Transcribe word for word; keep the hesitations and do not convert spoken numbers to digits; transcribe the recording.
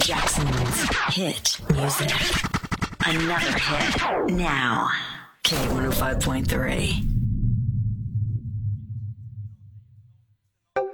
Jackson's hit music. Another hit now. K one oh five point three.